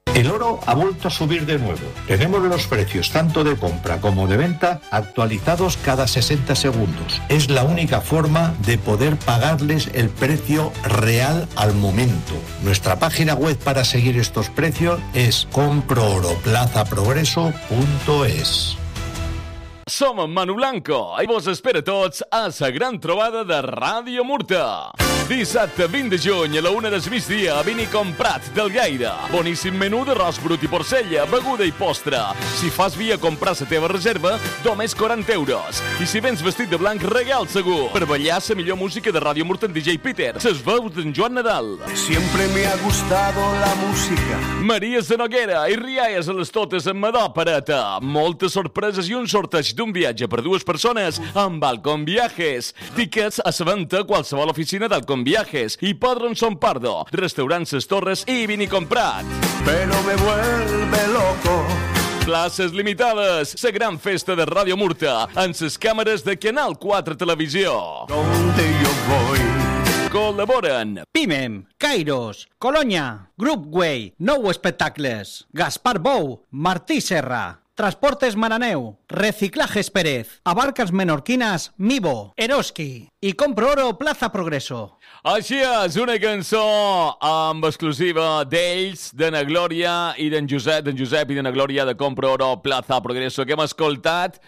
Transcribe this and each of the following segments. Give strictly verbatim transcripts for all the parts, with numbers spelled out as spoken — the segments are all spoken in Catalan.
El oro ha vuelto a subir de nuevo. Tenemos los precios tanto de compra como de venta actualizados cada sesenta segundos. Es la única forma de poder pagarles el precio real al momento. Nuestra página web para seguir estos precios es compro oro plaza progreso punto es. Som en Manu Blanco i vos espera tots a la gran trobada de Ràdio Murta. Dissabte vint de juny a la una del migdia a Vini Comprat del Gaire. Boníssim menú d'arròs brut i porcella, beguda i postre. Si fas via comprar la teva reserva, només quaranta euros. I si vens vestit de blanc, regal segur. Per ballar la millor música de Ràdio Murta en D J Peter. Ses veus d'en Joan Nadal. Siempre me ha gustado la música. Maria Sanoguera i rialles a les totes en Madó Pareta. Moltes sorpreses i un sorteig d'un viatge per dues persones amb Alcon Viajes. Tickets a la venda a qualsevol oficina d'Alcon Viajes i Padronson Pardo, Restaurant Ses Torres i Vini Comprat. Pero me vuelve loco. Places limitades. La gran festa de Ràdio Murta en les càmeres de Canal quatre Televisió. Donde yo voy. Col·laboren Pimem, Kairos, Colonia, Groupway, Nou Espectacles, Gaspar Bou, Martí Serra, Transportes Maraneu, Reciclajes Pérez, Abarcas Menorquinas, Mivo, Eroski i Compro Oro Plaza Progreso. Així és, una cançó amb exclusiva d'ells, de na Glòria i d'en Josep, d'en Josep i de na Glòria de Compro Oro Plaza Progreso, que hem escoltat.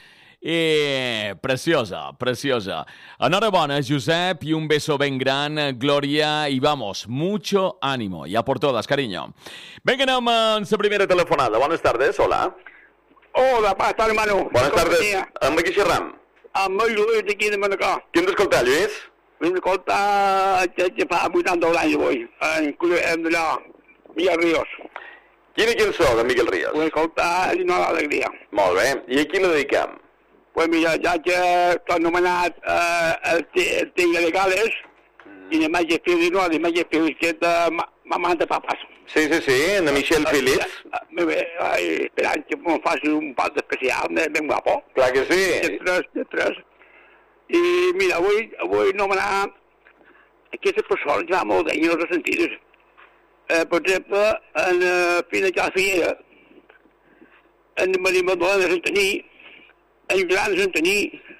I preciosa, preciosa. Enhorabona, Josep, y un beso bien gran, Gloria, y vamos, mucho ánimo, ya por todas, cariño. Venga, anem en la primera telefonada. Buenas tardes, hola. Hola, buenas tardes, Manu. Buenas tardes. Amb qui xerram? Amb el Lluís d'aquí de Manacor. Qui hem d'escoltar, Lluís? Hem d'escoltar que fa vuitanta anys avui, en allò, Miguel Ríos. Quina cançó de Miguel Ríos? Vull escoltar Himno a l'Alegria. Molt bé, i a qui la dediquem? Pues mira, ja que t'ha anomenat eh, el Tigre de Gales, i de Maggie Phillips, no, de Maggie Phillips, que és de Mamà de Papas. Sí, sí, sí, de Michelle Phillips. Molt bé, esperant que em faci un pas especial, ben guapo. Clar que sí. De tres, de tres. I mira, avui, avui anomenar aquestes persones que fa molt d'anys en els sentits. Eh, per exemple, en uh, Fina Calfiera, en Maria Madalena de Santanyí, en Gran de Santanyí,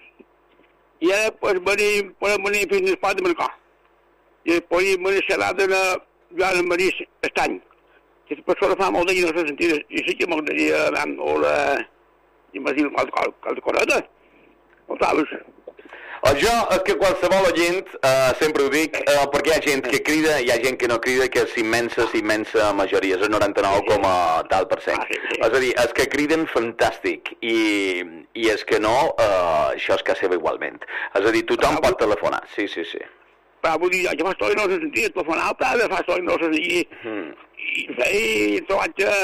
i ara pues, venim, podem venir fins al Espai de Manacor. I podem venir a xerrar de la Joana Maria Estany. Aquesta persona fa molt d'anys en els sentits, i sí que m'agradaria anar o la... Imagino qualque coreta, o sabes? Jo és que qualsevol gent, eh, sempre ho dic, eh, perquè hi ha gent que crida, hi ha gent que no crida, que és immensa, immensa majoria, és el noranta-nou coma tal per cent. És a dir, els que criden, fantàstic, i, i els que no, eh, això és que seva igualment. És a dir, tothom pot telefonar, sí, sí, sí. Però vull dir, jo fa estona no se sentia telefonar, però fa estona no se sentia, i feia, trobat que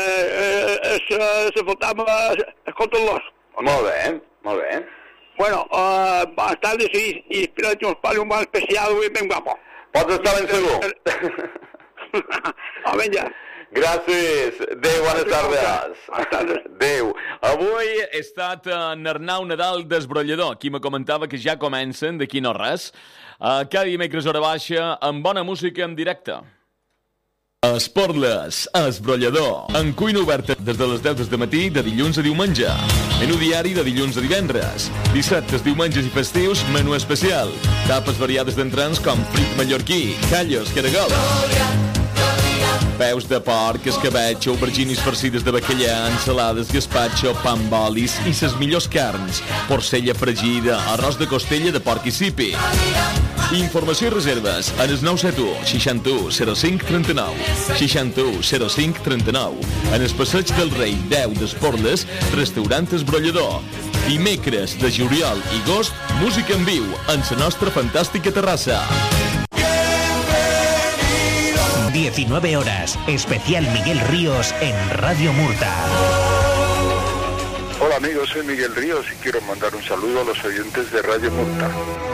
se faltava escoltar-los. Molt bé, molt bé. Bueno, uh, buenas tardes y, y espero que nos pare un mal especial muy bien guapo. Pots estar ben segur. Oh, venga. Gràcies. Adéu, bones tardes. Bones tardes. Adéu. Avui he estat en Arnau Nadal d'Esbrollador, qui me comentava que ja comencen, d'aquí no res, uh, cada dimecres hora baixa, amb bona música en directe. Esporles, Esbrollador, en cuina oberta des de les deu del matí de dilluns a diumenge. Menú diari de dilluns a divendres. Dissabtes, diumenges i festius, menú especial. Tapes variades d'entrants com frit mallorquí, callos, caragols. Peus de porc, escabetxa, auberginis farcides de bacallà, ensalades, gaspatxo, pa amb olis i ses millors carns. Porcella fregida, arròs de costella de porc i sipi. Informació i reserves en el nou set u, seixanta-u, zero cinc, trenta-nou. seixanta-u, zero cinc, trenta-nou. En el passeig del Rei deu d'Esporles, restaurant Esbrollador. Dimecres de juliol i agost, música en viu en la nostra fantàstica terrassa. diecinueve horas, especial Miguel Ríos en Radio Murta. Hola amigos, soy Miguel Ríos y quiero mandar un saludo a los oyentes de Radio Murta.